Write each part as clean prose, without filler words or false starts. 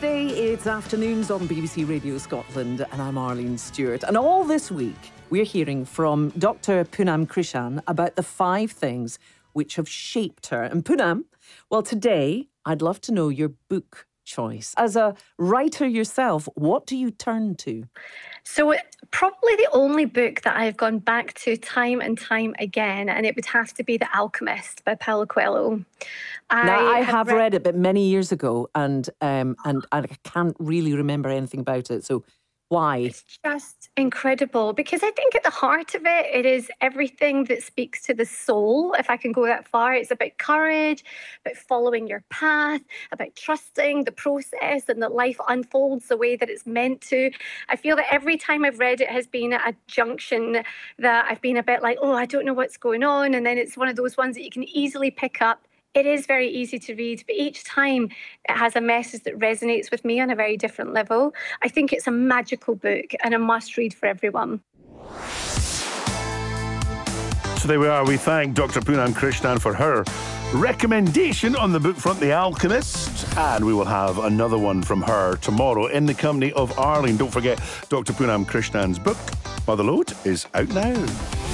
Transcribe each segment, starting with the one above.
Wednesday, it's afternoons on BBC Radio Scotland, and I'm Arlene Stewart. And all this week, we're hearing from Dr. Poonam Krishan about the 5 things which have shaped her. And Poonam, well, today, I'd love to know your book choice. As a writer yourself, what do you turn to? So probably the only book that I've gone back to time and time again, and it would have to be The Alchemist by Paulo Coelho. I have read it, but many years ago, and I can't really remember anything about it. So why? It's just incredible, because I think at the heart of it, it is everything that speaks to the soul, if I can go that far. It's about courage, about following your path, about trusting the process and that life unfolds the way that it's meant to. I feel that every time I've read it has been at a junction that I've been a bit like, oh, I don't know what's going on. And then it's one of those ones that you can easily pick up. It is very easy to read, but each time it has a message that resonates with me on a very different level. I think it's a magical book and a must-read for everyone. So there we are. We thank Dr. Poonam Krishan for her recommendation on the book front, The Alchemist. And we will have another one from her tomorrow in the company of Arlene. Don't forget, Dr. Poonam Krishan's book, Motherload, is out now.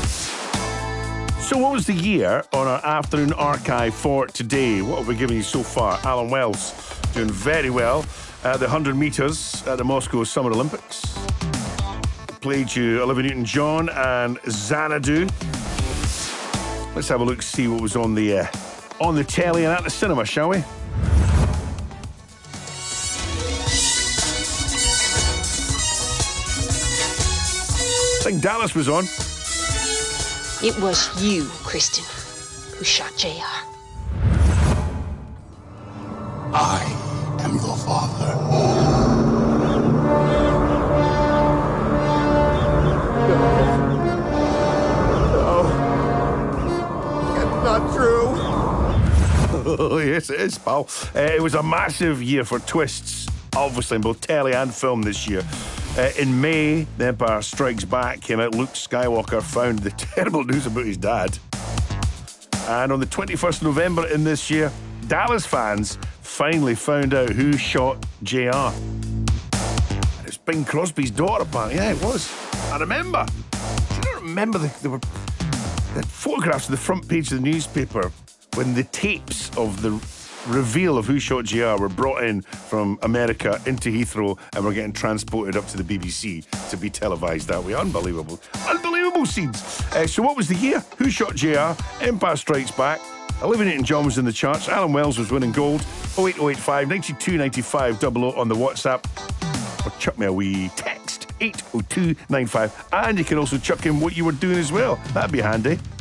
So what was the year on our afternoon archive for today? What have we given you so far? Alan Wells doing very well at the 100 metres at the Moscow Summer Olympics. Played you Olivia Newton-John and Xanadu. Let's have a look, see what was on the telly and at the cinema, shall we? I think Dallas was on. It was you, Kristen, who shot JR. I am your father. No. It's not true. Oh, yes, it is, pal. It was a massive year for twists, obviously, in both telly and film this year. In May, The Empire Strikes Back came out. Luke Skywalker found the terrible news about his dad. And on the 21st of November in this year, Dallas fans finally found out who shot JR. It's Bing Crosby's daughter, apparently. Yeah, it was. I remember. Do you not remember there were photographs of the front page of the newspaper when the tapes of the reveal of who shot JR were brought in from America into Heathrow and were getting transported up to the BBC to be televised that way. Unbelievable. Unbelievable scenes. So what was the year? Who shot JR? Empire Strikes Back. Olivia Newton-John was in the charts. Alan Wells was winning gold. 08085 92 95 00 on the WhatsApp. Or chuck me a wee text. 80295. And you can also chuck in what you were doing as well. That'd be handy.